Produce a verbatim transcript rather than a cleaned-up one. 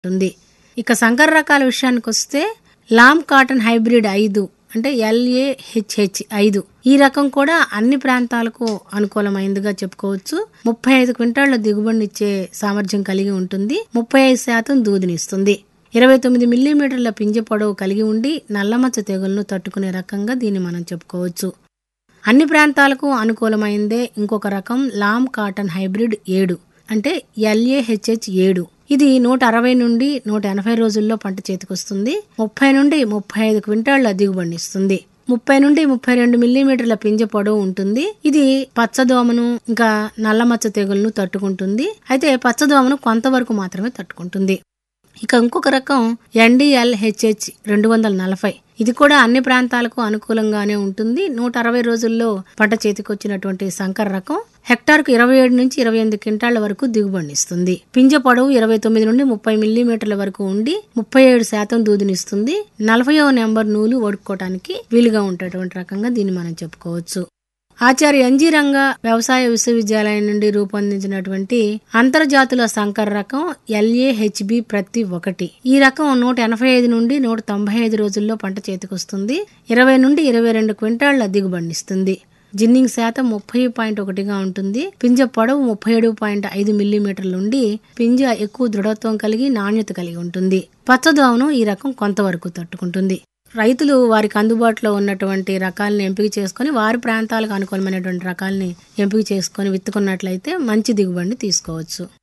ఉంటుంది. ఇక సంకర రకాల విషయానికి వస్తే లామ్ కాటన్ హైబ్రిడ్ ఐదు అంటే ఎల్ఏహెచ్హెచ్ ఐదు ఈ రకం కూడా అన్ని ప్రాంతాలకు అనుకూలమైందిగా చెప్పుకోవచ్చు. ముప్పై ఐదు క్వింటాళ్ల దిగుబడినిచ్చే సామర్థ్యం కలిగి ఉంటుంది. ముప్పై ఐదు శాతం దూదినిస్తుంది. ఇరవై తొమ్మిది మిల్లీమీటర్ల పింజ పొడవు కలిగి ఉండి నల్లమచ్చ తెగులను తట్టుకునే రకంగా దీన్ని మనం చెప్పుకోవచ్చు. అన్ని ప్రాంతాలకు అనుకూలమైందే ఇంకొక రకం లామ్ కాటన్ హైబ్రిడ్ ఏడు అంటే ఎల్ఏహెచ్హెచ్ ఏడు. ఇది నూట అరవై నుండి నూట ఎనభై రోజుల్లో పంట చేతికొస్తుంది. ముప్పై నుండి ముప్పై ఐదు క్వింటాళ్ల దిగుబడినిస్తుంది. ముప్పై నుండి ముప్పై రెండు మిల్లీమీటర్ల పింజ పొడవు ఉంటుంది. ఇది పచ్చదోమను ఇంకా నల్లమచ్చ తెగులను తట్టుకుంటుంది. అయితే పచ్చదోమను కొంతవరకు మాత్రమే తట్టుకుంటుంది. ఇక ఇంకొక రకం ఎన్డిఎల్హెచ్హెచ్ రెండు వందల నలభై ఇది కూడా అన్ని ప్రాంతాలకు అనుకూలంగానే ఉంటుంది. నూట అరవై రోజుల్లో పంట చేతికొచ్చినటువంటి సంకర రకం హెక్టార్కు ఇరవై ఏడు నుంచి ఇరవై ఎనిమిది క్వింటాళ్ల వరకు దిగుబడినిస్తుంది. పింజ పొడవు ఇరవై తొమ్మిది నుండి ముప్పై మిల్లీమీటర్ల వరకు ఉండి ముప్పై ఏడు శాతం దూదినిస్తుంది. నలభైవ నెంబర్ నూలు వడుక్కోవటానికి వీలుగా ఉండేటువంటి రకంగా దీన్ని మనం చెప్పుకోవచ్చు. ఆచార్య ఎన్జీ రంగ వ్యవసాయ విశ్వవిద్యాలయం నుండి రూపొందించినటువంటి అంతర్జాతుల సంకర రకం ఎల్ఏహెచ్బి ప్రతి ఒకటి ఈ రకం నూట ఎనభై ఐదు నుండి నూట తొంభై ఐదు రోజుల్లో పంట చేతికొస్తుంది. ఇరవై నుండి ఇరవై రెండు క్వింటాళ్ల దిగుబడినిస్తుంది. జిన్నింగ్ శాతం ముప్పై పాయింట్ ఒకటిగా ఉంటుంది. పింజ పొడవు ముప్పై ఏడు పాయింట్ ఐదు మిల్లీమీటర్ల నుండి పింజ ఎక్కువ దృఢత్వం కలిగి నాణ్యత కలిగి ఉంటుంది. పచ్చదోమను ఈ రకం కొంతవరకు తట్టుకుంటుంది. రైతులు వారికి అందుబాటులో ఉన్నటువంటి రకాలను ఎంపిక చేసుకుని వారి ప్రాంతాలకు అనుకూలమైనటువంటి రకాలని ఎంపిక చేసుకుని విత్తుకున్నట్లయితే మంచి దిగుబడిని తీసుకోవచ్చు.